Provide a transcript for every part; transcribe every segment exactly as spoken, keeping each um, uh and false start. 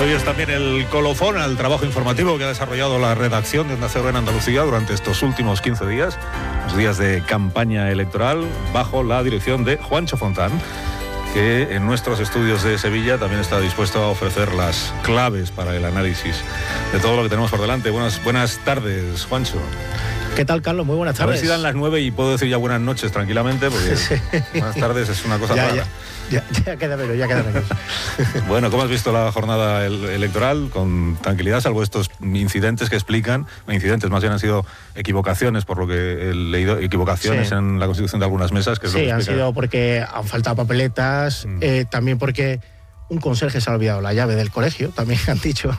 hoy es también el colofón al trabajo informativo que ha desarrollado la redacción de Onda Cero en Andalucía durante estos últimos quince días, los días de campaña electoral, bajo la dirección de Juancho Fontán, que en nuestros estudios de Sevilla también está dispuesto a ofrecer las claves para el análisis de todo lo que tenemos por delante. Buenas, buenas tardes, Juancho. ¿Qué tal, Carlos? Muy buenas tardes. A ver si dan las nueve y puedo decir ya buenas noches tranquilamente, porque sí. Buenas tardes es una cosa ya, rara. Ya, ya, ya queda menos, ya queda menos. Bueno, ¿cómo has visto la jornada electoral? Con tranquilidad, salvo estos incidentes que explican, incidentes más bien han sido equivocaciones, por lo que he leído, equivocaciones sí. en la constitución de algunas mesas. Que es sí, lo que han explica. sido porque han faltado papeletas, mm. eh, también porque un conserje se ha olvidado la llave del colegio, también han dicho.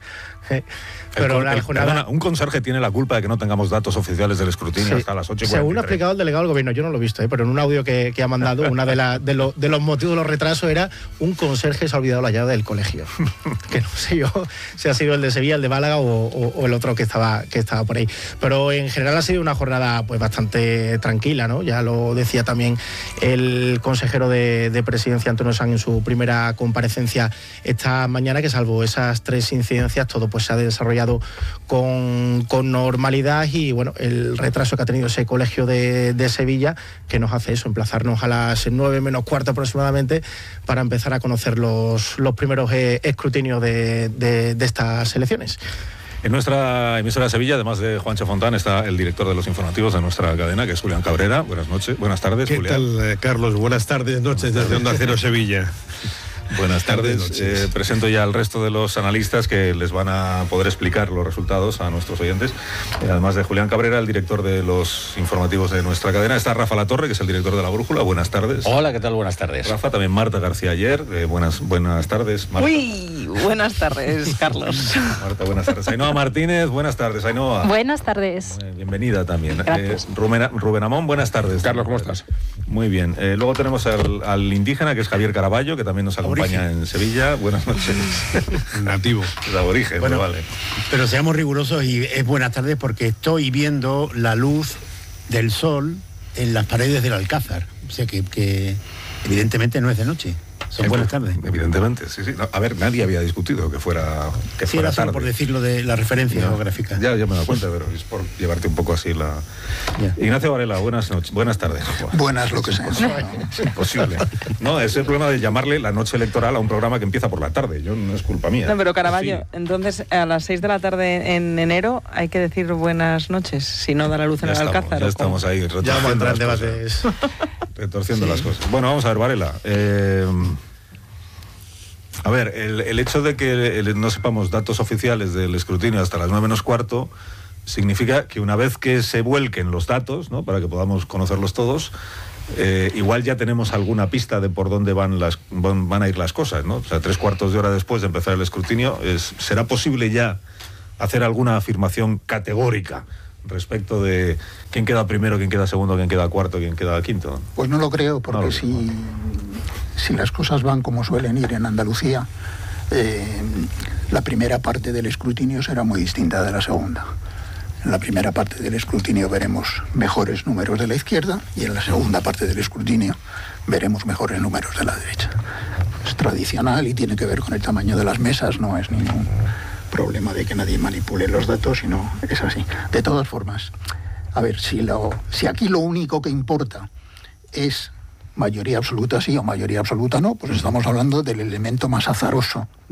Pero el, la el, jornada... perdona, un conserje tiene la culpa de que no tengamos datos oficiales del escrutinio sí. hasta las ocho y cuarenta y tres. Según ha explicado el delegado del gobierno, yo no lo he visto, ¿eh? Pero en un audio que, que ha mandado, una de, la, de, lo, de los motivos de los retrasos era un conserje se ha olvidado la llave del colegio. Que no sé yo si ha sido el de Sevilla, el de Málaga o, o, o el otro que estaba, que estaba por ahí. Pero en general ha sido una jornada pues bastante tranquila, ¿no? Ya lo decía también el consejero de, de Presidencia, Antonio Sanz, en su primera comparecencia esta mañana, que salvo esas tres incidencias, todo pues se ha desarrollado con, con normalidad y bueno, el retraso que ha tenido ese colegio de, de Sevilla, que nos hace eso, emplazarnos a las nueve menos cuarto aproximadamente para empezar a conocer los, los primeros eh, escrutinios de, de, de estas elecciones. En nuestra emisora de Sevilla, además de Juancho Fontán, está el director de los informativos de nuestra cadena, que es Julián Cabrera. Buenas noches, buenas tardes, ¿Qué Julián? tal, Carlos? Buenas tardes, noches desde Onda Cero Sevilla. Buenas tardes. Eh, presento ya al resto de los analistas que les van a poder explicar los resultados a nuestros oyentes. Eh, además de Julián Cabrera, el director de los informativos de nuestra cadena, está Rafa Latorre, que es el director de La Brújula. Buenas tardes. Hola, ¿qué tal? Buenas tardes. Rafa, también Marta García Ayer. Eh, buenas, buenas tardes, Marta. Uy, buenas tardes, Carlos. Marta, buenas tardes. Ainhoa Martínez, buenas tardes, Ainhoa. Buenas tardes. Eh, bienvenida también. Gracias. Eh, Rubén, Rubén Amón, buenas tardes. Carlos, ¿cómo estás? Muy bien. Eh, luego tenemos al, al indígena, que es Javier Caraballo, que también nos acompaña Origen. en Sevilla. Buenas noches. Nativo. Es aborigen, bueno, vale. Pero seamos rigurosos y es buenas tardes porque estoy viendo la luz del sol en las paredes del Alcázar. O sea que, que evidentemente no es de noche. Son buenas tardes. Evidentemente, sí, sí. No, a ver, nadie había discutido que fuera que sí, fuera era solo tarde. por decirlo de la referencia ya, geográfica. Ya, ya me he dado cuenta, pero es por llevarte un poco así la... Ya. Ignacio Varela, buenas noches, buenas tardes. Buenas, lo que sea. Es imposible. No, es el problema de llamarle la noche electoral a un programa que empieza por la tarde. Yo no es culpa mía. No, pero Caraballo, sí. Entonces a las seis de la tarde en enero hay que decir buenas noches, si no da la luz en ya el estamos, Alcázar. Ya estamos ahí ya vamos a entrar en las debates. cosas, retorciendo sí. las cosas. Bueno, vamos a ver, Varela. Eh... A ver, el, el hecho de que el, no sepamos datos oficiales del escrutinio hasta las nueve menos cuarto significa que una vez que se vuelquen los datos, ¿no?, para que podamos conocerlos todos, eh, igual ya tenemos alguna pista de por dónde van las van, van a ir las cosas, ¿no? O sea, tres cuartos de hora después de empezar el escrutinio, es, ¿será posible ya hacer alguna afirmación categórica respecto de quién queda primero, quién queda segundo, quién queda cuarto, quién queda quinto? Pues no lo creo, porque no lo si... creo. Si las cosas van como suelen ir en Andalucía, eh, la primera parte del escrutinio será muy distinta de la segunda. En la primera parte del escrutinio veremos mejores números de la izquierda y en la segunda parte del escrutinio veremos mejores números de la derecha. Es tradicional y tiene que ver con el tamaño de las mesas, no es ningún problema de que nadie manipule los datos, sino es así. De todas formas, a ver, si, lo, si aquí lo único que importa es mayoría absoluta sí o mayoría absoluta no, pues estamos hablando del elemento más azaroso